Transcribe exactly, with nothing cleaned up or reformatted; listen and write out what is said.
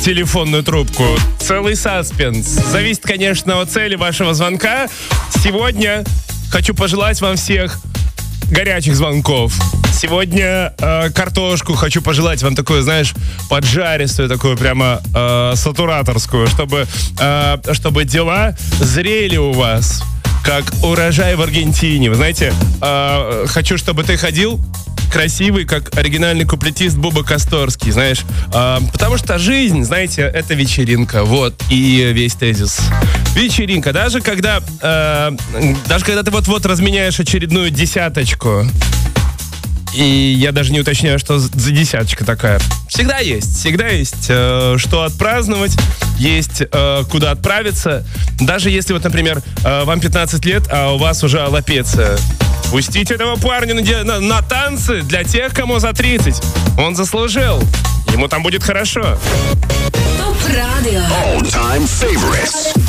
телефонную трубку. Целый саспенс. Зависит, конечно, от цели вашего звонка. Сегодня хочу пожелать вам всех горячих звонков. Сегодня э, картошку хочу пожелать вам такую, знаешь, поджаристую, такую прямо э, сатураторскую, чтобы, э, чтобы дела зрели у вас, как урожай в Аргентине. Вы знаете, э, хочу, чтобы ты ходил красивый, как оригинальный куплетист Буба Косторский, знаешь. Э, потому что жизнь, знаете, это вечеринка. Вот и весь тезис. Вечеринка. Даже когда, э, даже когда ты вот-вот разменяешь очередную десяточку, и я даже не уточняю, что за десяточка такая. Всегда есть, всегда есть э, что отпраздновать, есть э, куда отправиться. Даже если, вот, например, э, вам пятнадцать лет, а у вас уже аллопеция. Пустите этого парня на, на, на танцы для тех, кому за тридцать. Он заслужил. Ему там будет хорошо. Топ Радио. All time favorites.